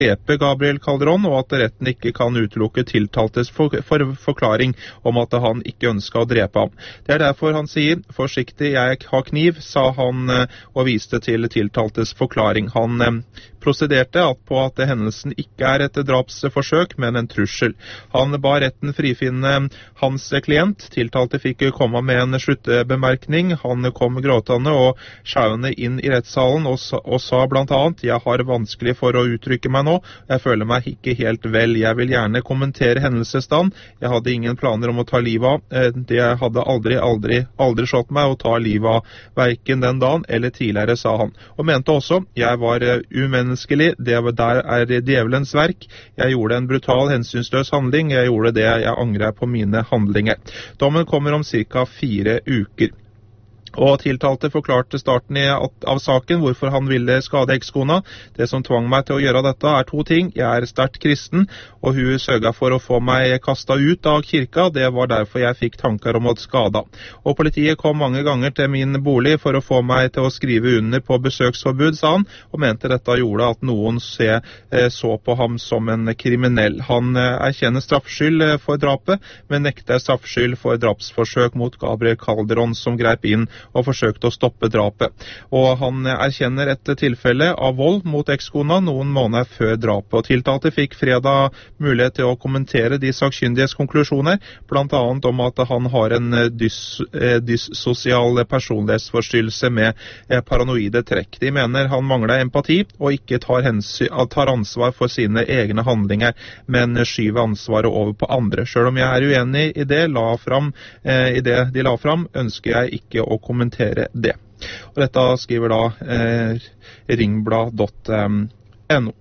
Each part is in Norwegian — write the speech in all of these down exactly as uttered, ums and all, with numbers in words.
drepe Gabriel Calderón, og at retten ikke kan utelukke tiltaltes for, for, forklaring om at han ikke ønsket å drepe ham. Det er derfor han sier, forsiktig, jeg har kniv, sa han og viste til tiltaltes forklaring. Han prosederte på at hendelsen ikke er et drapsforsøk, men en trussel. Han ba retten frifinne hans klient. Tiltalte fikk komme med en sluttbemerkning. Han kom gråtende og skjauende inn i rettssalen og sa, og sa blant annet, jeg har vanskelig for å uttrykke meg nå, jeg føler meg ikke helt vel. Jeg vil gjerne kommentere hendelsesstand. Jeg hadde ingen planer om å ta livet av. Det hadde aldri, aldri, aldri slått meg å ta livet av, hverken den dagen eller tidligere, sa han. Og mente også, jeg var umenneskelig, det var der er djevelens verk. Jeg gjorde en brutal, hensynsløs handling. Jeg gjorde det, jeg angrer på mine handlinger. Dommen kommer om cirka fire uker. Og tiltalte forklarte starten av saken hvorfor han ville skade ekskona. Det som tvang meg til å gjøre dette er to ting. Jeg er sterkt kristen, og hun sørget for å få meg kastet ut av kirka. Det var derfor jeg fikk tanker om å skade. Og politiet kom mange ganger til min bolig for å få meg til å skrive under på besøksforbud, sa han, og mente dette gjorde at noen se, så på ham som en kriminell. Han erkjenner straffskyld for drapet, men nekter straffskyld for drapsforsøk mot Gabriel Calderón, som grep inn og forsøkte å stoppe drapet. Og han erkjenner et tilfelle av vold mot ekskona noen måneder før drapet. Og tiltalte fikk fredag mulighet til å kommentere de sakkyndiges konklusjoner, blant annet om at han har en dys, dyssosial personlighetsforstyrrelse med paranoide trekk. De mener han mangler empati og ikke tar, hensyn, tar ansvar for sine egne handlinger, men skyver ansvaret over på andre. Selv om jeg er uenig i det, la fram, eh, i det de la fram, ønsker jeg ikke å kommentere det. Og dette skriver da eh, ringblad punktum no.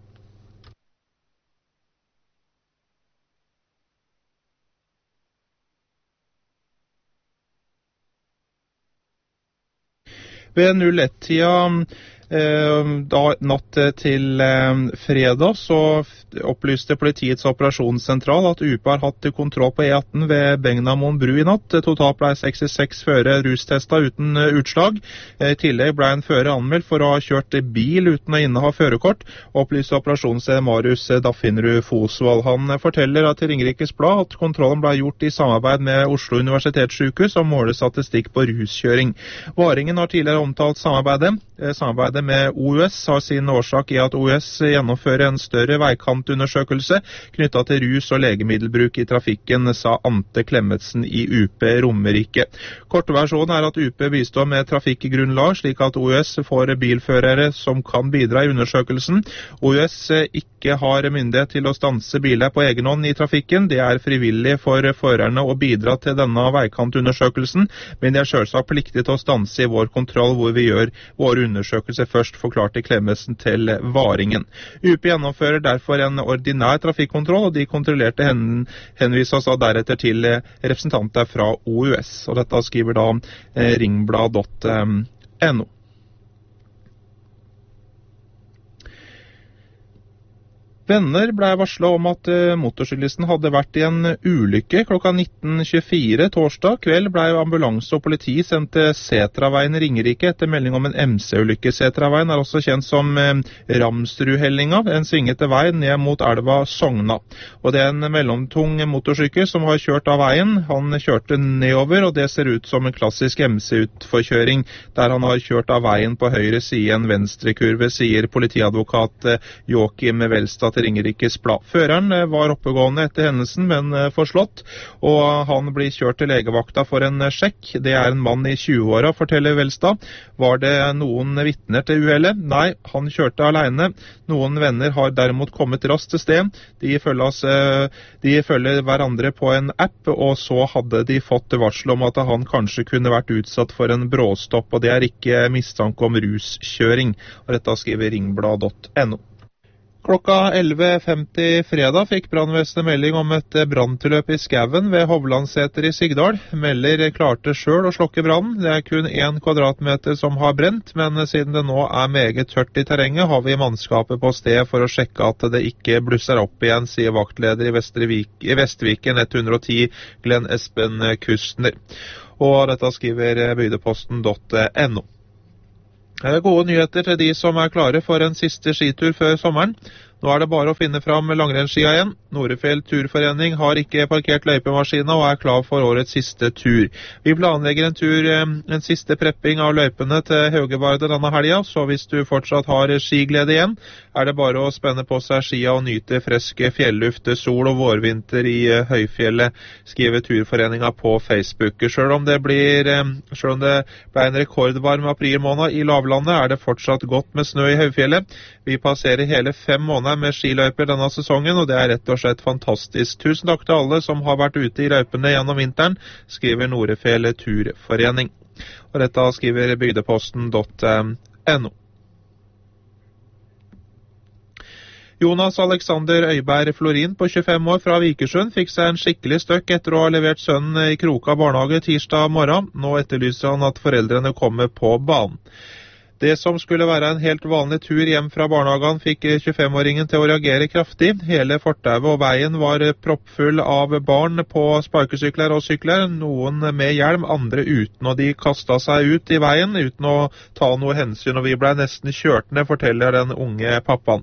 Ved null ett-tida da natt til fredag så opplyste politiets operasjonssentral at U P har hatt kontroll på E atten ved Begnamoen bru i natt. Totalt ble sekstiseks førere rustestet uten utslag. I tillegg ble en fører anmeldt for å ha kjørt bil uten å inneha førerkort, opplyste operasjonsleder Marius Daffinrud Fosvold. Han forteller til Ringerikes Blad at kontrollen ble gjort i samarbeid med Oslo universitetssykehus som måler statistikk på ruskjøring. Varingen har tidligere omtalt samarbeidet. Samarbeidet med O U S har sin årsak i at O U S gjennomfører en større veikantundersøkelse knyttet til rus og legemiddelbruk i trafikken, sa Ante Klemmetsen i U P Romerike. Kortversjonen er at U P bistår med trafikkgrunnlag, slik at O U S får bilførere som kan bidra i undersøkelsen. O U S ikke har myndighet til å stanse biler på egen hånd i trafikken. Det er frivillig for førerne å bidra til denne veikantundersøkelsen, men det er selvsagt pliktig til å stanse i vår kontroll hvor vi gjør våre undersøkelser først, forklarte Klemmetsen til Varingen. U P gjennomfører derfor en ordinær trafikkontroll, og de kontrollerte hen, henvises da deretter til representanter fra O U S. Og dette skriver da eh, ringblad punktum no. Venner ble varslet om at motorsyklisten hadde vært i en ulykke. Klokka nitten tjuefire torsdag kveld ble ambulanse og politi sendt til Setraveien Ringerike etter melding om en M C-ulykke. Setraveien er også kjent som Ramsrudhellinga, en svingete vei ned mot elva Sogna. Og det er en mellomtung motorsykkel som har kjørt av veien. Han kjørte nedover, og det ser ut som en klassisk M C-utforkjøring, der han har kjørt av veien på høyre side en venstrekurve, sier politiadvokat Joachim Velstad til Ringerikes Blad. Føreren var oppegående etter hendelsen, men forslått, og han blir kjørt til legevakta for en sjekk. Det er en mann i tjueåra, forteller Velstad. Var det noen vitner til uhellet? Nei, han kjørte alene. Noen venner har derimot kommet raskt til sted. De følges, de følger hverandre på en app, og så hadde de fått varsel om at han kanskje kunne vært utsatt for en bråstopp, og det er ikke mistanke om ruskjøring. Og dette skriver ringblad punktum no. Klokka elleve femti fredag fikk brannvesenet melding om et branntilløp i skauen ved Hovlandseter i Sigdal. Melder klarte selv å slokke brannen. Det er kun én kvadratmeter som har brent, men siden det nå er meget tørt i terrenget, har vi mannskapet på sted for å sjekke at det ikke blusser opp igjen, sier vaktleder i, Vestrevik, i Vestviken ett hundre og ti, Glenn Espen Kustner. Og dette skriver bygdeposten punktum no. Det er gode nyheter til de som er klare for en siste skitur før sommeren. Nå er det bare å finne fram langrennsskia igjen. Norefjell Turforening har ikke parkert løypemaskina og er klar for årets siste tur. Vi planlegger en tur, en siste prepping av løypene til Haugevardet denne helga, så hvis du fortsatt har skiglede igjen, er det bare å spenne på seg skia og nyte frisk fjelluft, sol og vårvinter i høyfjellet, skriver Turforeninga på Facebook. Selv om det blir, selv om det ble en rekordvarm april måned i lavlandet, er det fortsatt godt med snø i høyfjellet. Vi passerer hele fem måneder med skiløyper denne sesongen, og det er rett og slett fantastisk. Tusen takk til alle som har vært ute i løypene gjennom vinteren, skriver Norefjell Turforening. Og dette skriver bygdeposten punktum no. Jonas Alexander Øyberg Florin på tjuefem år fra Vikersund fikk seg en skikkelig støkk etter å ha levert sønnen i Kroka barnehage tirsdag morgen. Nå etterlyser han at foreldrene kommer på banen. Det som skulle være en helt vanlig tur hjem fra barnehagen fikk tjuefem-åringen til å reagere kraftig. Hele fortauet og veien var proppfull av barn på sparkesykler og sykler, noen med hjelm, andre uten, og de kastet seg ut i veien uten å ta noe hensyn, og vi ble nesten kjørt ned, forteller den unge pappaen.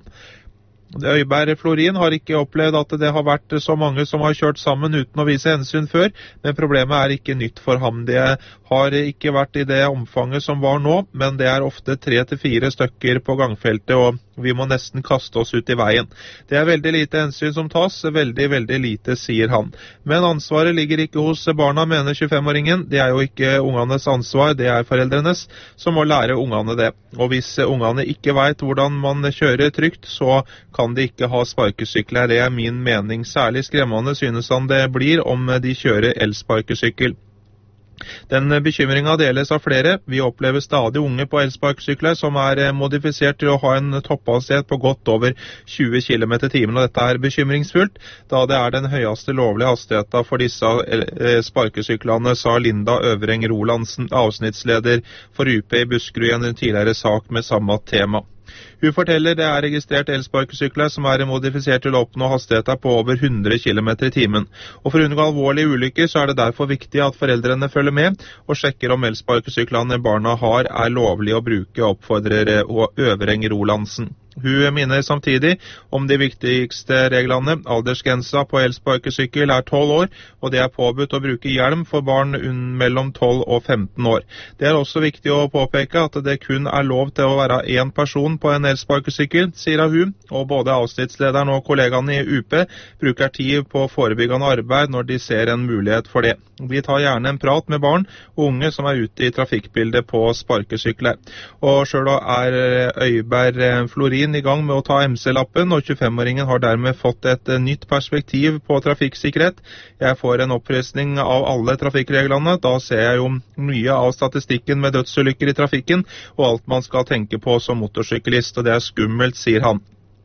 Øyberg Florin har ikke opplevd at det har vært så mange som har kjørt sammen uten å vise hensyn før, men problemet er ikke nytt for ham. Det har ikke vært i det omfanget som var nå, men det er ofte tre til fire stykker på gangfeltet, og vi må nesten kaste oss ut i veien. Det er veldig lite hensyn som tas, veldig, veldig lite, sier han. Men ansvaret ligger ikke hos barna, mener tjuefem-åringen. Det er jo ikke ungenes ansvar, det er foreldrenes, som må lære ungene det. Og hvis ungene ikke vet hvordan man kjører trygt, så kan de ikke ha sparkesykler. Det er min mening. Særlig skremmende synes han det blir om de kjører elsparkesykkel. Den bekymringen deles av flere. Vi opplever stadig unge på elsparkesykler som er modifisert til å ha en topphastighet på godt over tjue kilometer i timen, og dette er bekymringsfullt, da det er den høyeste lovlige hastigheten for disse sparkesyklene, sa Linda Øvreng Rolandsen, avsnittsleder for U P i Buskerud, i en tidligere sak med samme tema. Hun forteller det er registrert elsparkesykler som er modifisert til å oppnå hastigheter på over hundre kilometer i timen. Og for å unngå alvorlige ulykker så er det derfor viktig at foreldrene følger med og sjekker om elsparkesyklene barna har er lovlige å bruke, oppfordrer Øvreng Rolandsen. Hun minner samtidig om de viktigste reglene. Aldersgrensa på elsparkesykkel er tolv år, og det er påbudt å bruke hjelm for barn mellom tolv og femten år. Det er også viktig å påpeke at det kun er lov til å være én person på en elsparkesykkel, sier hun, og både avsnittslederen og kollegaene i U P bruker tid på forebyggende arbeid når de ser en mulighet for det. Vi tar gjerne en prat med barn og unge som er ute i trafikkbildet på sparkesykler. Og selv er Øyberg Florin i gang med å ta M C-lappen, og tjuefem-åringen har dermed fått et nytt perspektiv på trafikksikkerhet. Jeg får en opprestning av alle trafikkreglene. Da ser jeg jo mye av statistikken med dødsulykker i trafikken, og alt man skal tenke på som motorsyklist, og det er skummelt, sier han.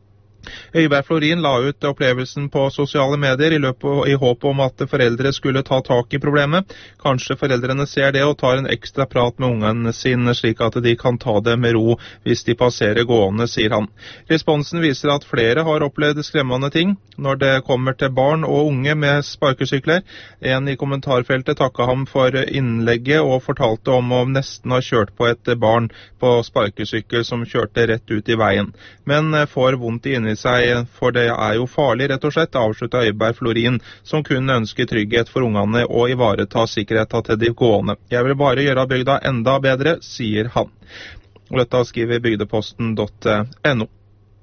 Øyberg Florin la ut opplevelsen på sosiale medier i, løpet, i håp om at foreldre skulle ta tak i problemet. Kanskje foreldrene ser det og tar en ekstra prat med ungen sin, slik at de kan ta det med ro hvis de passerer gående, sier han. Responsen viser at flere har opplevd skremmende ting når det kommer til barn og unge med sparkesykler. En i kommentarfeltet takket ham for innlegget og fortalte om å nesten ha kjørt på et barn på sparkesykkel som kjørte rett ut i veien, men får vondt i inni seg, for det er jo farlig, rett og slett, avsluttet Øyberg Florin, som kun ønsker trygghet for ungene og ivareta sikkerheten til de gående. Jeg vil bare gjøre bygda enda bedre, sier han. Og dette skriver bygdeposten punktum no.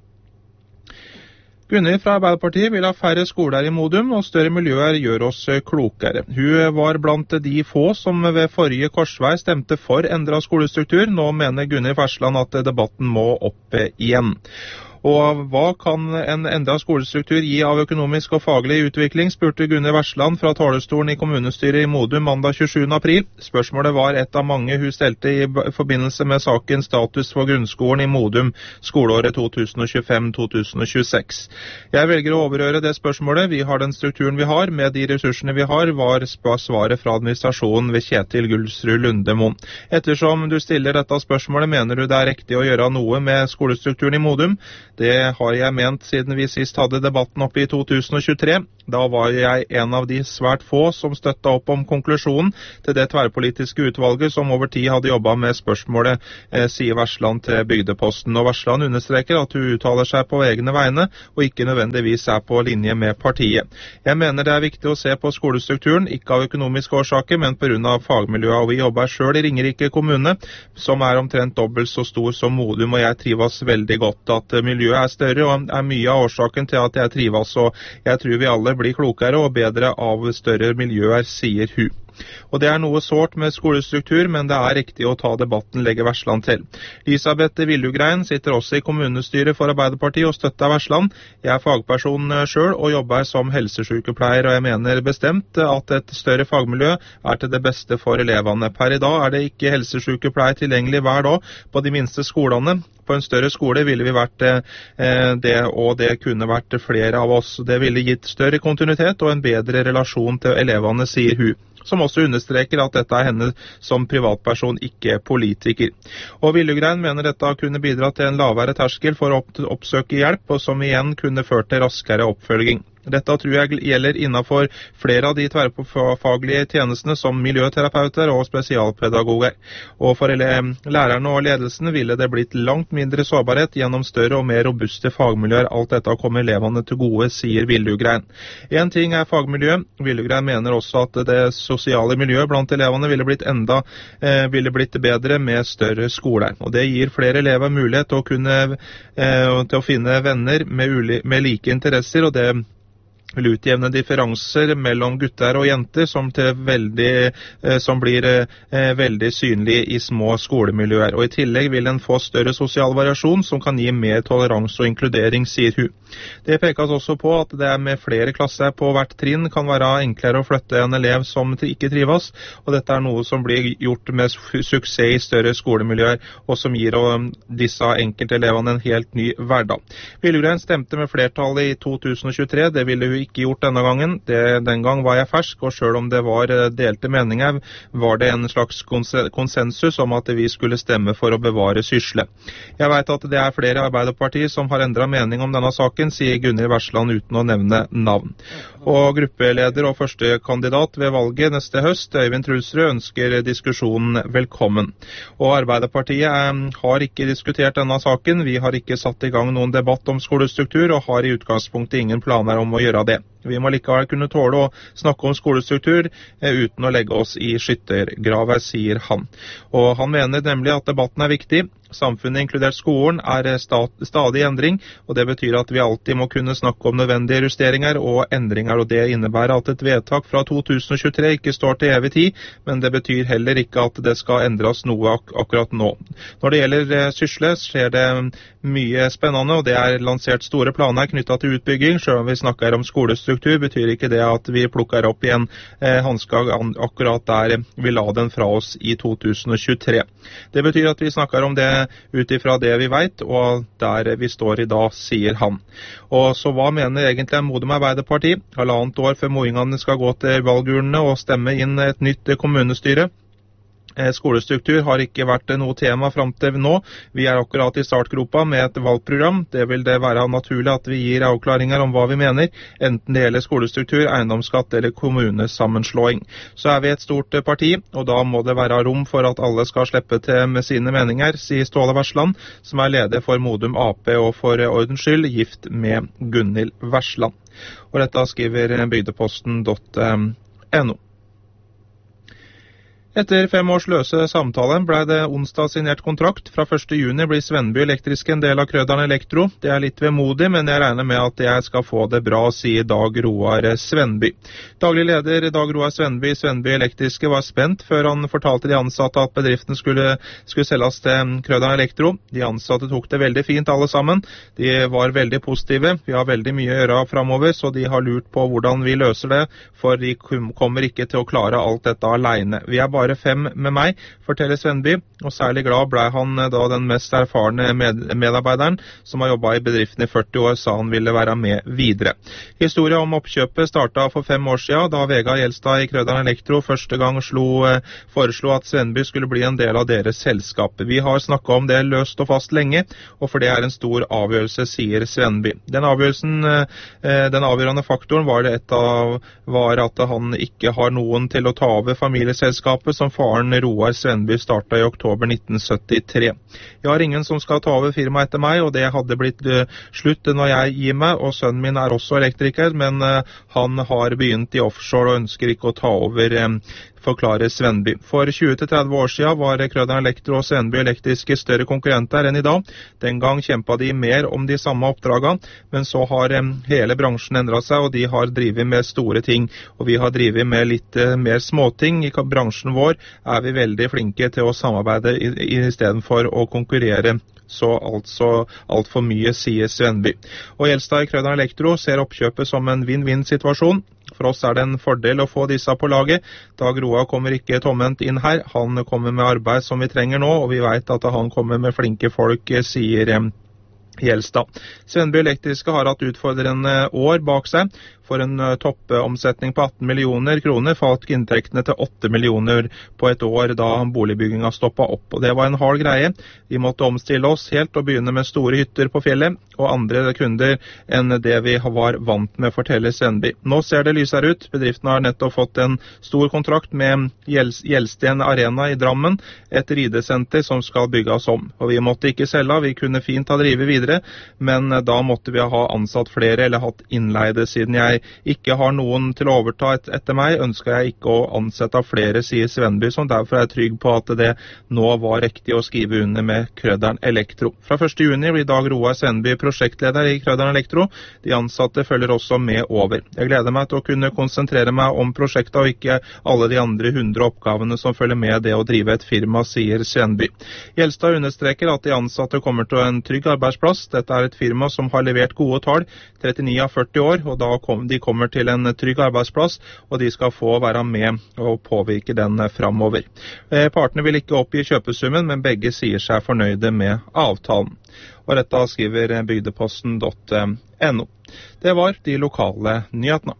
Gunnhild fra Arbeiderpartiet vil ha færre skoler i Modum, og større miljøer gjør oss klokere. Hun var blant de få som ved forrige korsvei stemte for endret skolestruktur. Nå mener Gunnhild Fersland at debatten må opp igjen. Og hva kan en endret skolestruktur gi av økonomisk og faglig utvikling, spurte Gunnhild Fersland fra talerstolen i kommunestyret i Modum mandag tjuesjuende april. Spørsmålet var et av mange hun stelte i forbindelse med saken Status for grunnskolen i Modum skoleåret to tusen tjuefem til to tusen tjueseks. Jeg velger å overhøre det spørsmålet. Vi har den strukturen vi har, med de ressursene vi har, var svaret fra administrasjonen ved Kjetil Gulsrud Lundemoen. Ettersom du stiller dette spørsmålet, mener du det er riktig å gjøre noe med skolestrukturen i Modum? Det har jeg ment siden vi sist hadde debatten oppe i to tusen og tjuetre. Da var jeg en av de svært få som støttet opp om konklusjonen til det tverrpolitiske utvalget som over tid hadde jobbet med spørsmålet, eh, sier Versland til Bygdeposten. Og Versland understreker at hun uttaler seg på egne vegne, og ikke nødvendigvis er på linje med partiet. Jeg mener det er viktig å se på skolestrukturen, ikke av økonomiske årsaker, men på grunn av fagmiljøet. Og vi jobber selv i Ringerike kommune, som er omtrent dobbelt så stor som Modum, og jeg trives veldig godt. At miljøet er større, og er mye av årsaken til at jeg trives, og jeg tror vi alle blir klokere og bedre av større miljøer, sier hun. Og det er noe sårt med skolestruktur, men det er riktig å ta debatten, legger Versland til. Elisabeth Viljugrein sitter også i kommunestyret for Arbeiderpartiet og støtter Versland. Jeg er fagperson selv og jobber som helsesykepleier, og jeg mener bestemt at et større fagmiljø er til det beste for elevene. Per i dag er det ikke helsesykepleier tilgjengelig hver dag på de minste skolene. På en større skole ville vi vært eh, det, og det kunne vært flere av oss. Det ville gitt større kontinuitet og en bedre relasjon til elevene, sier hun, som også understreker at dette er henne som privatperson, ikke politiker. Og Viljugrein mener dette kunne bidra til en lavere terskel for å oppsøke hjelp, og som igjen kunne ført til raskere oppfølging. Dette tror jeg gjelder innenfor flere av de tverrfaglige tjenestene som miljøterapeuter og spesialpedagoger. Og for lærerne og ledelsen ville det blitt langt mindre sårbarhet gjennom større og mer robuste fagmiljøer. Alt dette kommer elevene til gode, sier Viljugrein. En ting er fagmiljø. Viljugrein mener også at det sosiale miljøet blant elevene ville blitt enda eh, ville blitt bedre med større skoler. Og det gir flere elever mulighet til å kunne eh, til å finne venner med, uli, med like interesser, og det vil utjevne differanser mellom gutter og jenter som, til veldig, eh, som blir eh, veldig synlige i små skolemiljøer. Og i tillegg vil en få større sosial variasjon som kan gi mer toleranse og inkludering, sier hun. Det pekes også på at det med flere klasser på hvert trinn kan være enklere å flytte en elev som ikke trives, og dette er noe som blir gjort med suksess i større skolemiljøer, og som gir disse enkeltelevene en helt ny hverdag. Viljugrein stemte med flertallet i to tusen og tjuetre. Det ville hun ikke gjort denne gangen. Det, den gang var jeg fersk, og selv om det var delte meninger, var det en slags konsensus om at vi skulle stemme for å bevare Sysle. Jeg vet at det er flere i Arbeiderpartiet som har endret mening om denne saken, sier Gunhild Versland uten å nevne navn. Og gruppeleder og første kandidat ved valget neste høst, Øyvind Trulsrud, ønsker diskusjonen velkommen. Og Arbeiderpartiet eh, har ikke diskutert denne saken. Vi har ikke satt i gang noen debatt om skolestruktur, og har i utgangspunktet ingen planer om å gjøre det. Vi må likevel kunne tåle å snakke om skolestruktur eh, uten å legge oss i skyttergraver, sier han. Og han mener nemlig at debatten er viktig. Samfunnet, inkludert skolen, er stadig i endring, og det betyr at vi alltid må kunne snakke om nødvendige justeringer og endringer, og det innebærer at et vedtak fra to tusen og tjuetre ikke står til evig tid, men det betyr heller ikke at det skal endres noe ak akkurat nå. Når det gjelder eh, Sysle, skjer det mye spennende, og det er lansert store planer knyttet til utbygging. Selv om vi snakker om skolestruktur, betyr ikke det at vi plukker opp igjen eh, hanska akkurat der vi la den fra oss i to tusen og tjuetre. Det betyr at vi snakker om det ut ifra det vi vet, og der vi står i dag, sier han. Og så hva mener egentlig Modum Arbeiderparti? Halvannet år før moingene skal gå til valgurnene og stemme inn et nytt kommunestyre. Skolestruktur har ikke vært noe tema frem til nå. Vi er akkurat i startgropa med et valgprogram. Det vil det være naturlig at vi gir avklaringer om hva vi mener, enten det gjelder skolestruktur, eiendomsskatt eller kommunesammenslåing. Så er vi et stort parti, og da må det være rom for at alle skal slippe til med sine meninger, sier Ståle Versland, som er leder for Modum A P og for ordens skyld gift med Gunhild Versland. Og dette skriver bygdeposten punktum no. Etter fem års løse samtale ble det onsdag signert kontrakt. Fra første juni blir Svenby Elektriske en del av Krøderen Elektro. Det er litt vemodig, men jeg regner med at jeg skal få det bra, sier Dag Roar Svenby. Daglig leder Dag Roar Svenby i Svenby Elektriske var spent før han fortalte de ansatte at bedriften skulle, skulle selges til Krøderen Elektro. De ansatte tok det veldig fint alle sammen. De var veldig positive. Vi har veldig mye å gjøre fremover, så de har lurt på hvordan vi løser det, for de kommer ikke til å klare alt dette alene. Vi er bare bare fem med meg, forteller Svenby, og særlig glad ble han da den mest erfarne med medarbeideren, som har jobbet i bedriften i førti år, sa han ville være med videre. Historien om oppkjøpet startet for fem år siden, da Vegard Gjelstad i Krøderen Elektro første gang slo, foreslo at Svenby skulle bli en del av deres selskap. Vi har snakket om det løst og fast lenge, og for det er en stor avgjørelse, sier Svenby. Den avgjørelsen, den avgjørende faktoren var det et av, var at han ikke har noen til å ta over familieselskapet som faren Roar Svenby startet i oktober nitten syttitre. Jeg har ingen som skal ta over firmaet etter meg, og det hadde blitt slutt når jeg gir meg, og sønnen min er også elektriker, men han har begynt i offshore og ønsker ikke å ta over, forklarer Svenby. For tjue til tretti år siden var Krøderen Elektro og Svenby Elektriske større konkurrenter enn i dag. Den gang kjempet de mer om de samme oppdragene, men så har hele bransjen endret seg, og de har drivet med store ting, og vi har drivet med litt mer småting. I bransjen vår er vi veldig flinke til å samarbeide i, i stedet for å konkurrere så altså alt for mye, sier Svenby. Og Gjelstad i Krøderen Elektro ser oppkjøpet som en vinn-vinn-situasjon. For oss er det en fordel å få disse på laget. Dag Roar kommer ikke tomhendt inn her. Han kommer med arbeid som vi trenger nå, og vi vet at han kommer med flinke folk, sier Gjelstad. Svenby Elektriske har hatt utfordrende år bak seg. For en toppomsetning på atten millioner kroner falt inntektene til åtte millioner på et år da boligbyggingen stoppet opp. Og det var en hard greie. Vi måtte omstille oss helt og begynne med store hytter på fjellet og andre kunder enn det vi var vant med, forteller Svenby. Nå ser det lysere ut. Bedriften har nettopp fått en stor kontrakt med Gjelsten Arena i Drammen, et ridesenter som skal bygges om. Og vi måtte ikke selge, vi kunne fint ha drivet videre, men da måtte vi ha ansatt flere eller hatt innleide. Siden jeg ikke har noen til å overta et, etter meg, ønsker jeg ikke å ansette flere, sier Svenby, som derfor er trygg på at det nå var riktig å skrive under med Krøderen Elektro. Fra første juni blir Dag Roar Svenby prosjektleder i Krøderen Elektro. De ansatte følger også med over. Jeg gleder meg til å kunne konsentrere meg om prosjektet og ikke alle de andre hundre oppgavene som følger med det å drive et firma, sier Svenby. Gjelstad understreker at de ansatte kommer til en trygg arbeidsplass. Dette er et firma som har levert gode tall, trettini av førti år, og da kom de kommer til en trygg arbeidsplass, og de skal få være med og påvirke den fremover. Partene vil ikke oppgi kjøpesummen, men begge sier seg fornøyde med avtalen. Og dette skriver bygdeposten punktum no. Det var de lokale nyhetene.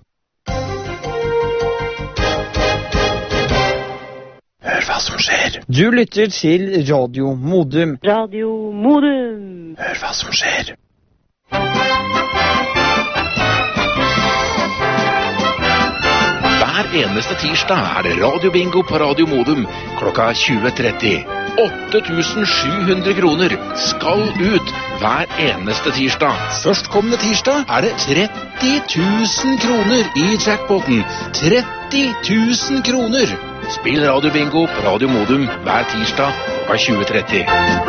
Hør hva som skjer. Du lytter til Radio Modum. Radio Modum. Hør hva som skjer. Hver eneste tirsdag er det radiobingo på Radio Modum klokka tjue tretti. åtte tusen sju hundre kroner skal ut hver eneste tirsdag. Førstkommende tirsdag er det tretti tusen kroner i jackpoten. tretti tusen kroner! Spill radiobingo på Radio Modum hver tirsdag klokka tjue tretti.